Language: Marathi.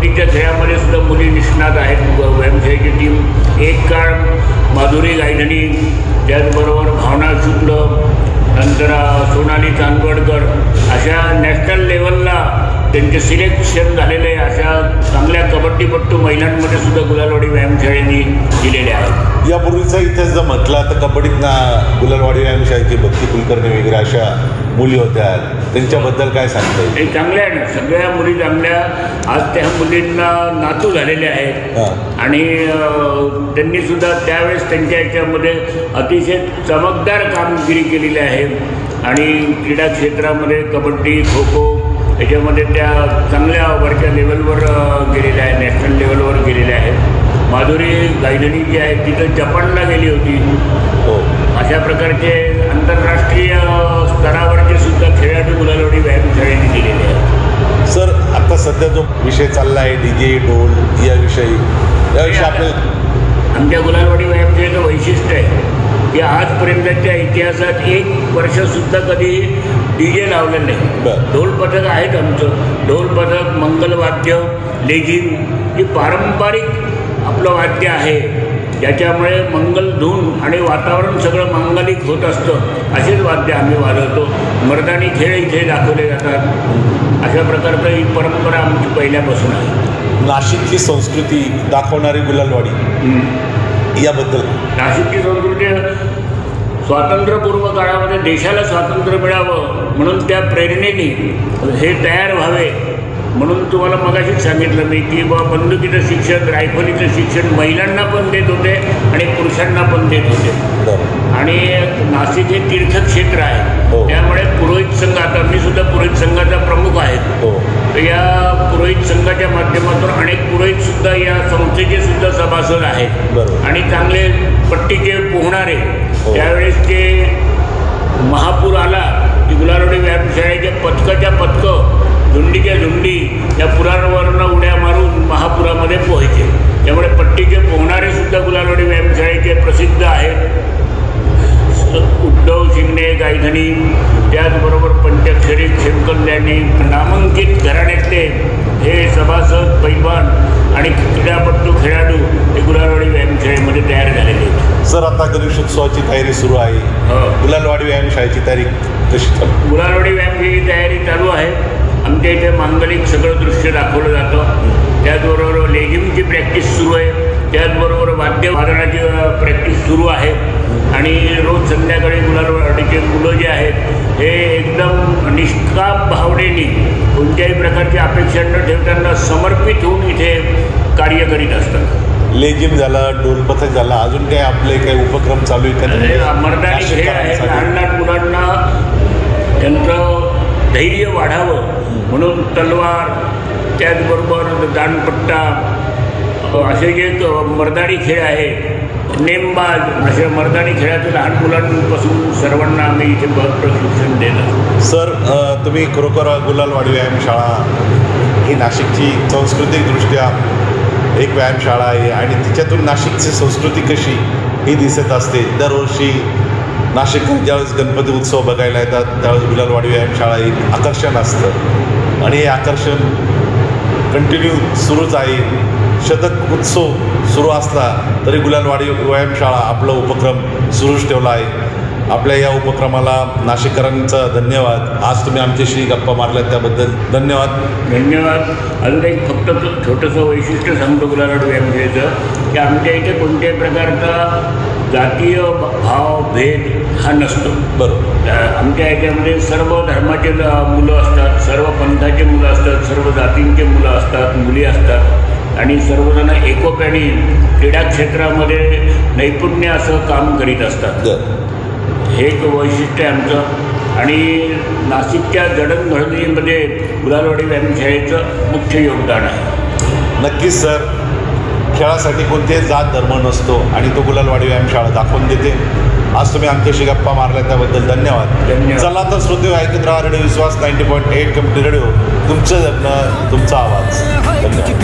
कबड्डीच्या खेळामध्ये सुद्धा मुली निष्णात आहेत. व्यायामशाळेची टीम एक काळ माधुरी गायधनी, त्याचबरोबर भावना शुक्ल, नंतर सोनाली चांदवडकर अशा नॅशनल लेवलला त्यांचे सिलेक्शन झालेले अशा चांगल्या कबड्डीपट्टू महिलांमध्ये सुद्धा गुलालवाडी व्यायामशाळेने दिलेले आहेत. यापूर्वीचा इतिहास जर म्हटला तर कबड्डीत गुलालवाडी व्यायामशाळेची भक्ती कुलकर्णी वगैरे अशा मुली होत्या, त्यांच्याबद्दल काय सांगता येईल? हे चांगल्या आहे ना, सगळ्या मुली चांगल्या. आज त्या मुलींना नातू झालेले आहेत आणि त्यांनी सुद्धा त्यावेळेस त्यांच्या याच्यामध्ये अतिशय चमकदार कामगिरी केलेली आहे आणि क्रीडा क्षेत्रामध्ये कबड्डी, खो खो याच्यामध्ये त्या चांगल्या वरच्या लेवलवर गेलेल्या आहेत, नॅशनल लेवलवर गेलेल्या आहेत. माधुरी गायधनी जी आहे तिथं जपानला गेली होती. अशा प्रकारचे आंतरराष्ट्रीय स्तरावरचे सुद्धा खेळाडू गुलालवाडी व्यायामशाळेने दिलेले आहेत. सर, आता सध्या जो विषय चालला आहे DJ ढोल याविषयी आपल्याला आमच्या गुलालवाडी व्यायामशाळेचं वैशिष्ट्य आहे की आजपर्यंतच्या इतिहासात एक वर्षसुद्धा कधी DJ लावलेलं नाही. ढोल पथक आहेत आमचं. ढोल पथक, मंगलवाद्य, लेझिम ही पारंपरिक आपलं वाद्य आहे, ज्याच्यामुळे मंगल धून आणि वातावरण सगळं मांगलिक होत असतं. असेच वाद्य आम्ही वाजवतो. मर्दानी खेळ इथे दाखवले जातात. अशा प्रकारचं ही परंपरा आमची पहिल्यापासून आहे. नाशिकची संस्कृती दाखवणारी गुलालवाडी याबद्दल? नाशिकची संस्कृती स्वातंत्र्यपूर्व काळामध्ये देशाला स्वातंत्र्य मिळावं म्हणून त्या प्रेरणेने हे तयार व्हावे म्हणून तुम्हाला मगाशीच सांगितलं मी की बंदुकीचं शिक्षण, रायफलीचं शिक्षण महिलांना पण देत होते आणि पुरुषांना पण देत होते. आणि नाशिक हे तीर्थक्षेत्र आहे, त्यामुळे पुरोहित संघ, आता मी सुद्धा पुरोहित संघाचा प्रमुख आहे. तर या पुरोहित संघाच्या माध्यमातून अनेक पुरोहितसुद्धा या संस्थेचे सुद्धा सभासद आहेत आणि चांगले पट्टीचे पोहणारे. त्यावेळेस ते महापूर आला की गुलालवाडी व्यायामशाळेच्या पथकाच्या पथकं झुंडीच्या झुंडी या पुरांवरनं उड्या मारून महापुरामध्ये पोहायचे. त्यामुळे पट्टीचे पोहणारे सुद्धा गुलालवाडी व्यायामशाळेचे प्रसिद्ध आहेत. उद्धव शिंगणे गायधनी, त्याचबरोबर पंचाक्षरी, खेमकल्याणी, नामांकित घराण्यातले हे सभासद, पैलवान आणि क्रीडापटू खेळाडू हे गुलालवाडी व्यायामशाळेमध्ये तयार झालेले आहेत. सर, आता गणेशोत्सवाची तयारी सुरू आहे. गुलालवाडी व्यायामशाळेची तयारी कशी चालू? गुलालवाडी व्यायामशाळेची तयारी चालू आहे. आमच्या इथे मांगलिक सगळं दृश्य दाखवलं जातं. त्याचबरोबर लेझिमची प्रॅक्टिस सुरू आहे. त्याचबरोबर वाद्यवादनाची प्रॅक्टिस सुरू आहे आणि रोज संध्याकाळी गुलालवाडीचे मुलं जे आहेत हे एकदम निष्काम भावनेने कोणत्याही प्रकारची अपेक्षा न ठेवताना समर्पित होऊन इथे कार्य करीत असतात. लेझिम झाला, ढोलपथक झाला, अजून काही आपले काही उपक्रम चालू आहेत? मर्दानी खेळ आहे. लहान लहान मुलांना त्यांचं धैर्य वाढावं म्हणून तलवार, त्याचबरोबर दांडपट्टा असे जे मर्दानी खेळ आहे, नेमबाज, अशा मर्दानी खेळाचं लहान मुलांपासून सर्वांना आम्ही इथे प्रशिक्षण देतो. सर, तुम्ही खरोखर गुलालवाडी व्यायामशाळा ही नाशिकची सांस्कृतिकदृष्ट्या एक व्यायामशाळा आहे आणि तिच्यातून नाशिकची संस्कृती कशी ही दिसत असते. दरवर्षी नाशिककर ज्यावेळेस गणपती उत्सव बघायला येतात त्यावेळेस गुलालवाडी व्यायामशाळा एक आकर्षण असतं आणि हे आकर्षण कंटिन्यू सुरूच आहे. शतक उत्सव सुरू असला तरी गुलालवाडी व्यायामशाळा आपला उपक्रम सुरूच ठेवला आहे. आपल्या या उपक्रमाला नाशिककरांचा धन्यवाद. आज तुम्ही आमच्याशी गप्पा मारल्यात त्याबद्दल धन्यवाद. धन्यवाद. अजून एक फक्त छोटंसं वैशिष्ट्य सांगतो गुलालवाडी व्यायामशाळेचं की आमच्या इथे कोणत्याही प्रकारचा जातीय भाव भेद हा नसतो. बरोबर. आमच्या याच्यामध्ये सर्व धर्माचे मुलं असतात, सर्व पंथाचे मुलं असतात, सर्व जातींचे मुलं असतात, मुली असतात आणि सर्वजण एकोप्याने क्रीडा क्षेत्रामध्ये नैपुण्य असं काम करीत असतात. हे एक वैशिष्ट्य आहे आमचं आणि नाशिकच्या जडणघडणीमध्ये गुलालवाडी व्यायामशाळेचं मुख्य योगदान आहे. नक्कीच सर, खेळासाठी कोणतेही जात धर्म नसतो आणि तो गुलालवाडी व्यायामशाळा दाखवून देते. आज तुम्ही आमच्याशी गप्पा मारल्या त्याबद्दल धन्यवाद. चला तर श्रोते, ऐकत राहा रेडिओ विश्वास 90.8 कम्युनिटी रेडिओ. तुमचं जगणं तुमचा आवाज. धन्यवाद.